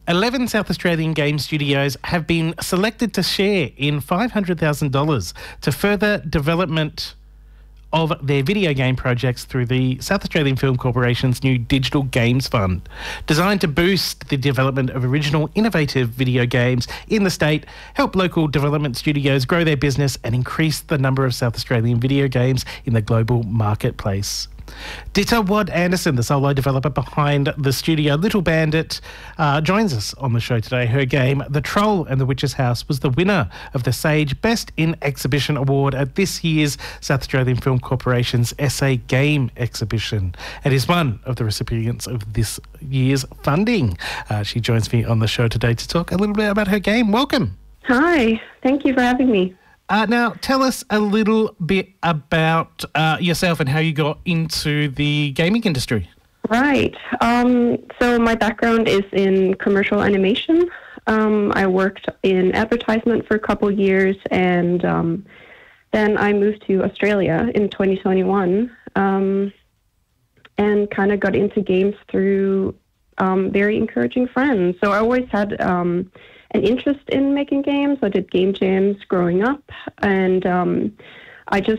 11 South Australian game studios have been selected to share in $500,000 to further development of their video game projects through the South Australian Film Corporation's new Digital Games Fund. Designed to boost the development of original, innovative video games in the state, help local development studios grow their business and increase the number of South Australian video games in the global marketplace. Ditta Wad-Anderson, the solo developer behind the studio Little Bandit, joins us on the show today. Her game, The Troll and the Witch's House, was the winner of the Sage Best in Exhibition Award at this year's South Australian Film Corporation's SA Game Exhibition and is one of the recipients of this year's funding. She joins me on the show today to talk a little bit about her game. Welcome. Hi, thank you for having me. Now, tell us a little bit about yourself and how you got into the gaming industry. Right. So my background is in commercial animation. I worked in advertisement for a couple years, and then I moved to Australia in 2021 and kind of got into games through very encouraging friends. So I always had an interest in making games. I did game jams growing up, and I just,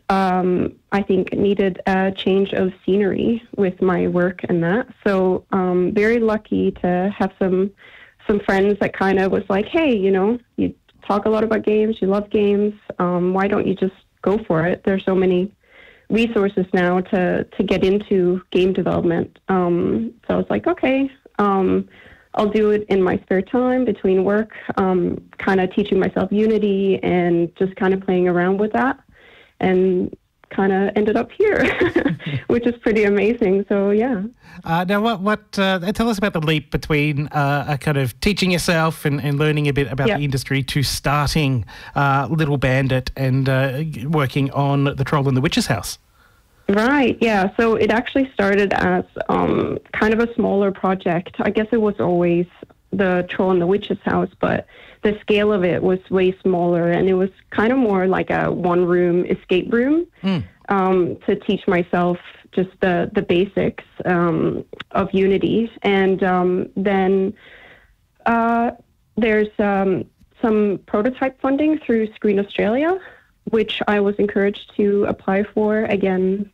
I think, needed a change of scenery with my work and that. So very lucky to have some friends that kind of was like, hey, you know, you talk a lot about games, you love games, why don't you just go for it? There's so many resources now to get into game development. So I was like, okay, I'll do it in my spare time between work, kind of teaching myself Unity and just kind of playing around with that, and kind of ended up here, which is pretty amazing. So, yeah. Now, tell us about the leap between kind of teaching yourself and learning a bit about the industry to starting Little Bandit and working on The Troll and the Witch's House. Right, yeah. So it actually started as kind of a smaller project. I guess it was always The Troll and the Witch's House, but the scale of it was way smaller, and it was kind of more like a one-room escape room to teach myself just the basics of Unity. And then there's some prototype funding through Screen Australia, which I was encouraged to apply for, again,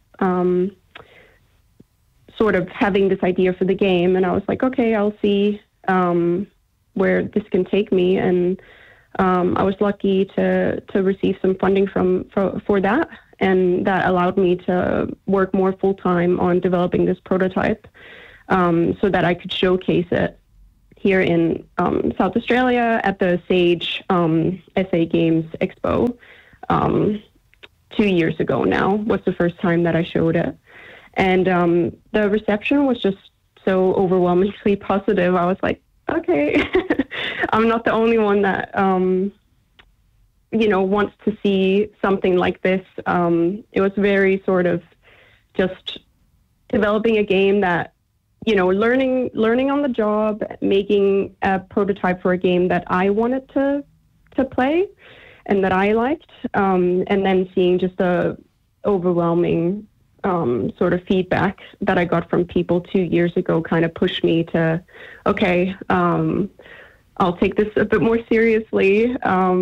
sort of having this idea for the game. And I was like, okay, I'll see where this can take me. And I was lucky to receive some funding for that. And that allowed me to work more full-time on developing this prototype so that I could showcase it here in South Australia at the Sage SA Games Expo. 2 years ago now was the first time that I showed it. And the reception was just so overwhelmingly positive. I was like, okay, I'm not the only one that, wants to see something like this. It was very sort of just developing a game that, learning on the job, making a prototype for a game that I wanted to play and that I liked, and then seeing just the overwhelming sort of feedback that I got from people 2 years ago kind of pushed me to, okay, I'll take this a bit more seriously,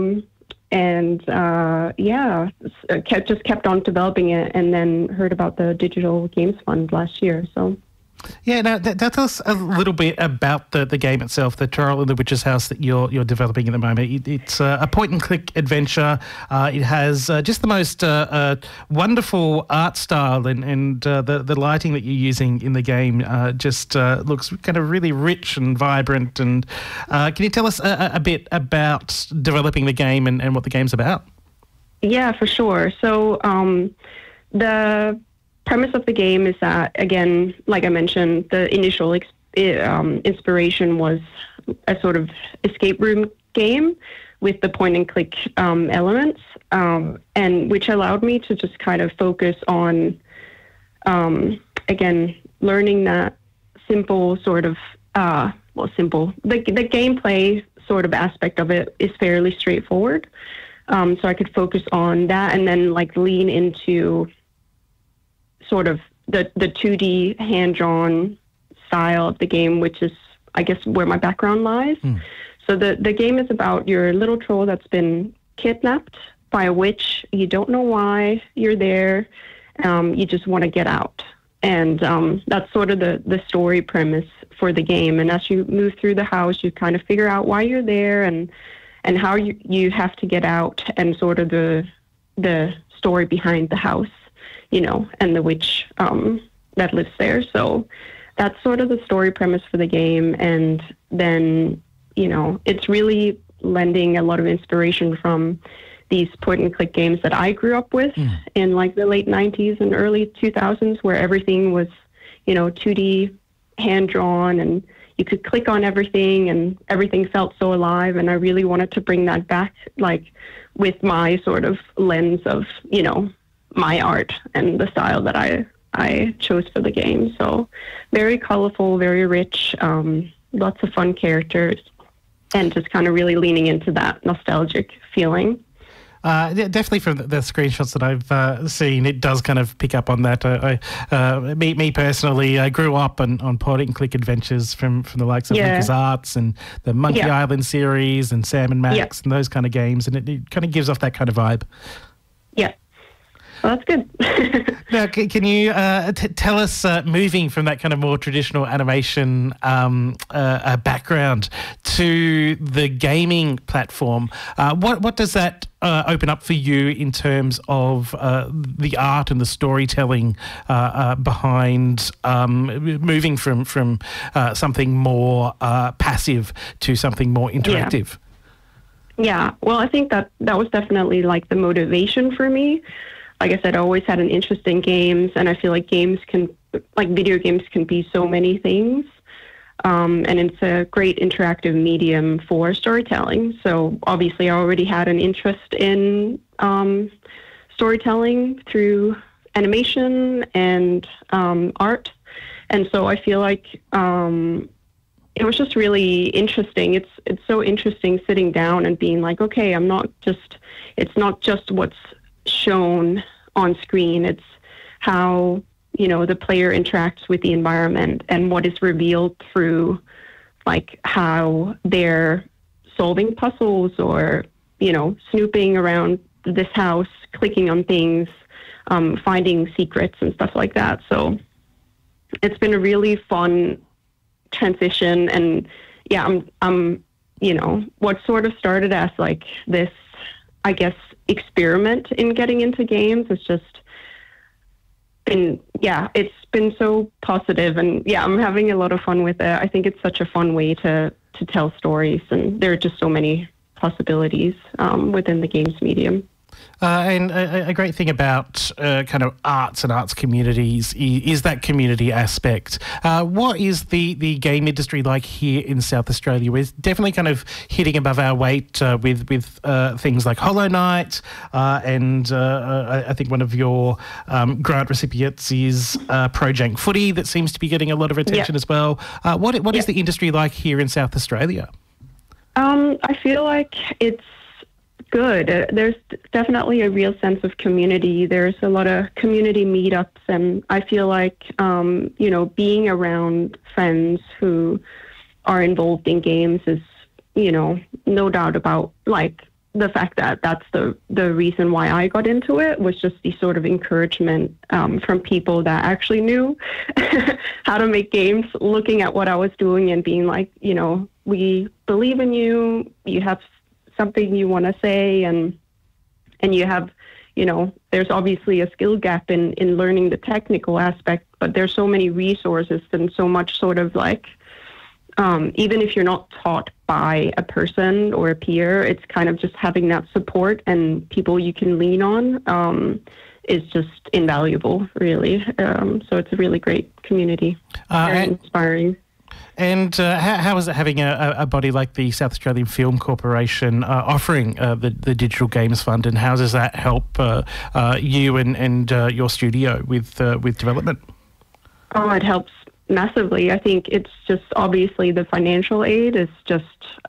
kept on developing it, and then heard about the Digital Games Fund last year, so... Yeah, now tell us a little bit about the game itself, The Troll and the Witch's House that you're developing at the moment. It's a point-and-click adventure. It has just the most wonderful art style, and the lighting that you're using in the game just looks kind of really rich and vibrant. And can you tell us a bit about developing the game and what the game's about? Yeah, for sure. So the premise of the game is that, again, like I mentioned, the initial inspiration was a sort of escape room game with the point-and-click elements, and which allowed me to just kind of focus on, again, learning that simple sort of, simple. The gameplay sort of aspect of it is fairly straightforward, so I could focus on that and then lean into sort of the 2D hand-drawn style of the game, which is I guess, where my background lies. So the game is about your little troll that's been kidnapped by a witch. You don't know why you're there. You just want to get out. And that's sort of the story premise for the game. And as you move through the house, you kind of figure out why you're there and how you have to get out, and sort of the story behind the house, and the witch that lives there. So that's sort of the story premise for the game. And then, it's really lending a lot of inspiration from these point-and-click games that I grew up with in like the late 90s and early 2000s, where everything was, 2D, hand-drawn, and you could click on everything and everything felt so alive. And I really wanted to bring that back, like with my sort of lens of, my art and the style that I chose for the game. So very colorful, very rich, lots of fun characters, and just kind of really leaning into that nostalgic feeling. Definitely from the screenshots that I've seen, it does kind of pick up on that. Me personally, I grew up on point-and-click adventures from the likes of LucasArts and the Monkey Island series and Sam and Max and those kind of games, and it kind of gives off that kind of vibe. Yeah. Well, that's good. Now, can you tell us, moving from that kind of more traditional animation background to the gaming platform, what does that open up for you in terms of the art and the storytelling behind moving from something more passive to something more interactive? Yeah. Well, I think that was definitely like the motivation for me. Like I said, I always had an interest in games, and I feel like video games can be so many things. And it's a great interactive medium for storytelling. So obviously I already had an interest in storytelling through animation and art. And so I feel like it was just really interesting. It's so interesting sitting down and being like, okay, it's not just what's shown on screen, it's how the player interacts with the environment and what is revealed through like how they're solving puzzles or snooping around this house, clicking on things, finding secrets and stuff like that. So it's been a really fun transition. And I'm what sort of started as like this, I guess, experiment in getting into games has just been, it's been so positive, and I'm having a lot of fun with it. I think it's such a fun way to tell stories, and there are just so many possibilities within the games medium. And a great thing about kind of arts and arts communities is that community aspect. What is the game industry like here in South Australia? We're definitely kind of hitting above our weight with things like Hollow Knight, and I think one of your grant recipients is Pro-Jank Footy, that seems to be getting a lot of attention as well. What is the industry like here in South Australia? I feel like it's good. There's definitely a real sense of community. There's a lot of community meetups, and I feel like, being around friends who are involved in games is, no doubt about like the fact that that's the reason why I got into it, was just the sort of encouragement from people that actually knew how to make games, looking at what I was doing and being like, we believe in you, you have something you want to say, and you have, there's obviously a skill gap in learning the technical aspect, but there's so many resources and so much sort of like, even if you're not taught by a person or a peer, it's kind of just having that support and people you can lean on is just invaluable, really. So it's a really great community, very inspiring. And how is it having a body like the South Australian Film Corporation offering the Digital Games Fund, and how does that help you and your studio with development? Oh, it helps massively. I think it's just obviously the financial aid is just,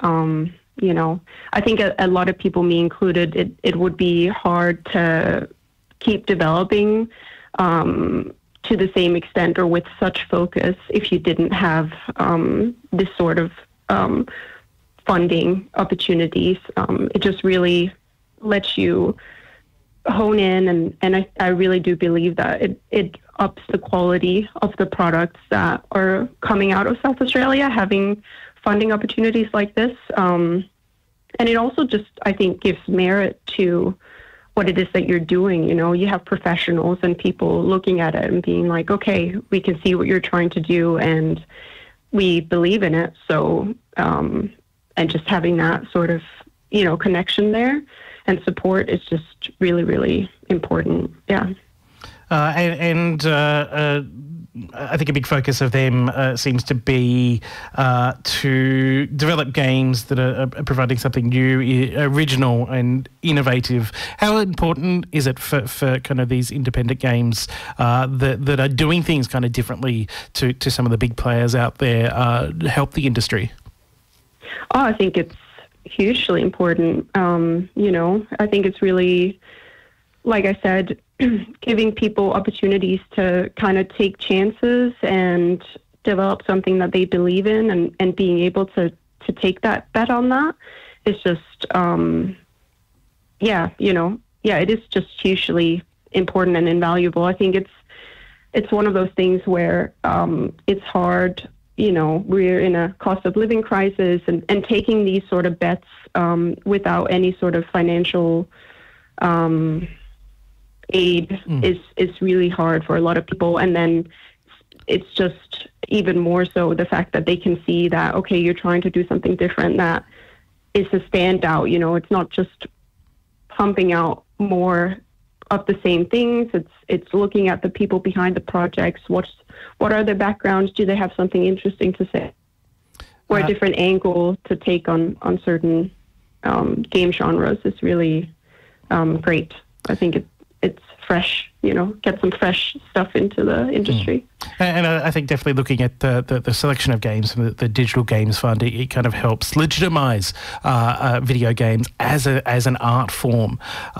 I think a lot of people, me included, it would be hard to keep developing to the same extent or with such focus if you didn't have this sort of funding opportunities. It just really lets you hone in, and I really do believe that it ups the quality of the products that are coming out of South Australia, having funding opportunities like this. And it also just, I think, gives merit to what it is that you're doing. You know, you have professionals and people looking at it and being like, okay, we can see what you're trying to do and we believe in it. So, and just having that sort of, you know, connection there and support is just really, really important. Yeah. I think a big focus of them seems to be to develop games that are providing something new, original and innovative. How important is it for kind of these independent games that are doing things kind of differently to some of the big players out there help the industry? Oh, I think it's hugely important. You know, I think it's really, like I said, giving people opportunities to kind of take chances and develop something that they believe in, and being able to take that bet on that is just, it is just hugely important and invaluable. I think it's one of those things where it's hard. You know, we're in a cost of living crisis, and taking these sort of bets without any sort of financial aid is really hard for a lot of people. And then it's just even more so the fact that they can see that, okay, you're trying to do something different that is a standout. You know, it's not just pumping out more of the same things. It's looking at the people behind the projects. What are their backgrounds? Do they have something interesting to say, or a different angle to take on certain game genres? Is really great. I think it's fresh, you know, get some fresh stuff into the industry. And I think definitely looking at the selection of games from the Digital Games Fund, it kind of helps legitimise video games as an art form,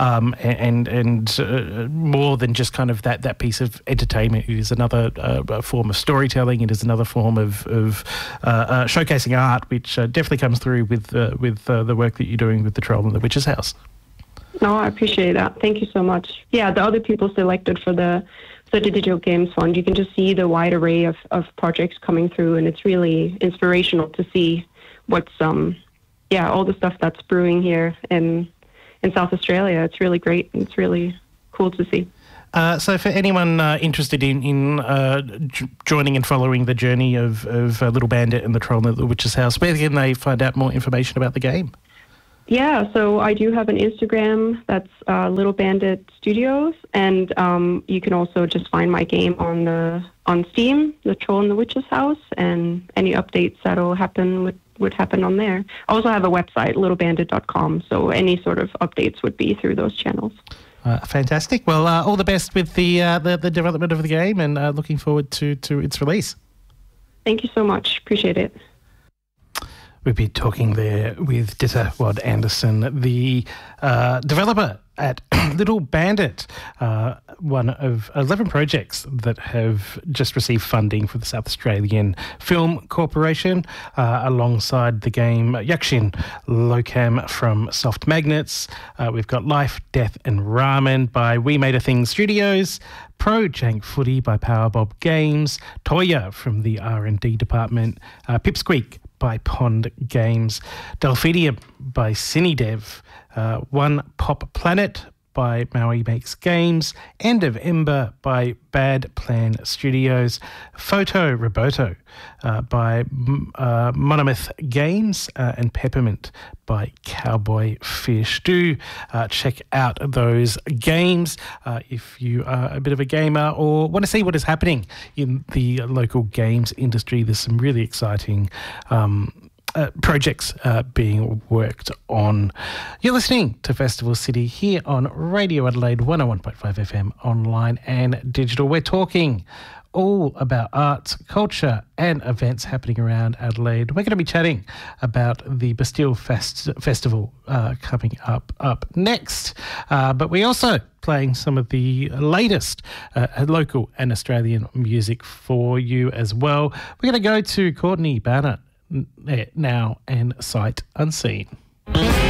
and more than just kind of that piece of entertainment. It is another form of storytelling. It is another form of showcasing art, which definitely comes through with the work that you're doing with The Troll in the Witch's House. No, I appreciate that. Thank you so much. Yeah, the other people selected for the Digital Games Fund, you can just see the wide array of projects coming through, and it's really inspirational to see what's all the stuff that's brewing here in South Australia. It's really great. It's really cool to see. So for anyone interested in joining and following the journey of Little Bandit and The Troll in the Witch's House, where can they find out more information about the game? Yeah, so I do have an Instagram that's Little Bandit Studios, and you can also just find my game on Steam, The Troll in the Witch's House, and any updates that'll happen would happen on there. I also have a website, littlebandit.com, so any sort of updates would be through those channels. Fantastic. Well, all the best with the development of the game, and looking forward to its release. Thank you so much. Appreciate it. We've been talking there with Ditte Wad Anderson, the developer at Little Bandit, one of 11 projects that have just received funding for the South Australian Film Corporation, alongside the game Yakshin Lokam from Soft Magnets. We've got Life, Death and Ramen by We Made a Thing Studios, Pro Jank Footy by Powerbob Games, Toya from the R&D department, Pipsqueak by Pond Games, Delphinium by Cinedev, One Pop Planet by Maui Makes Games, End of Ember by Bad Plan Studios, Photo Roboto by Monomyth Games, and Peppermint by Cowboy Fish. Do check out those games if you are a bit of a gamer or want to see what is happening in the local games industry. There's some really exciting projects being worked on. You're listening to Festival City here on Radio Adelaide 101.5 FM, online and digital. We're talking all about arts, culture and events happening around Adelaide. We're going to be chatting about the Bastille Festival coming up next. But we also playing some of the latest local and Australian music for you as well. We're going to go to Courtney Barnett now and Sight Unseen.